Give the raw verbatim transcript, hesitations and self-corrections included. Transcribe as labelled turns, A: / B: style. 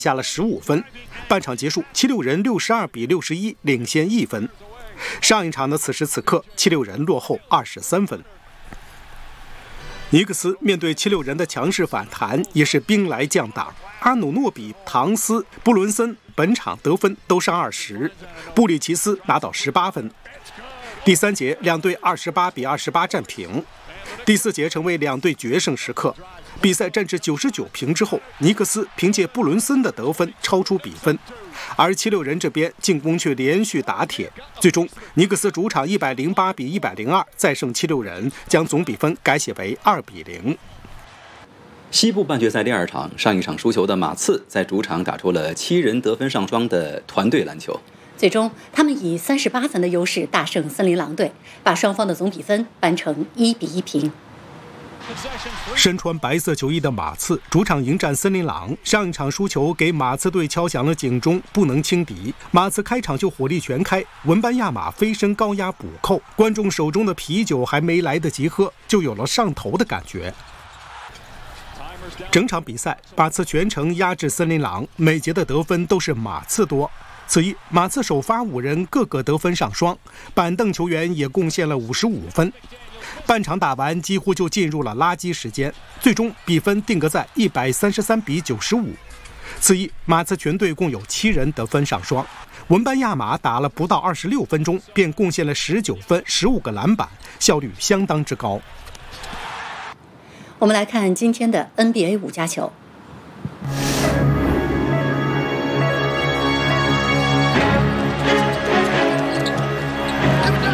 A: 下了十五分。半场结束，七六人六十二比六十一领先一分。上一场的此时此刻，七六人落后二十三分。尼克斯面对七六人的强势反弹，也是兵来将挡。阿努诺比、唐斯、布伦森本场得分都上二十，布里奇斯拿到十八分。第三节，两队二十八比二十八战平。第四节成为两队决胜时刻。比赛战至九十九平之后，尼克斯凭借布伦森的得分超出比分，而七六人这边进攻却连续打铁。最终，尼克斯主场一百零八比一百零二再胜七六人，将总比分改写为二比零。
B: 西部半决赛第二场，上一场输球的马刺在主场打出了七人得分上双的团队篮球。
C: 最终，他们以三十八分的优势大胜森林狼队，把双方的总比分扳成一比一平。
A: 身穿白色球衣的马刺主场迎战森林狼，上一场输球给马刺队敲响了警钟，不能轻敌。马刺开场就火力全开，文班亚马飞身高压补扣，观众手中的啤酒还没来得及喝，就有了上头的感觉。整场比赛，马刺全程压制森林狼，每节的得分都是马刺多。此役，马刺首发五人个个得分上双，板凳球员也贡献了五十五分。半场打完，几乎就进入了垃圾时间，最终比分定格在一百三十三比九十五。此役，马刺全队共有七人得分上双，文班亚马打了不到二十六分钟，便贡献了十九分、十五个篮板，效率相当之高。
C: 我们来看今天的 N B A 五加球。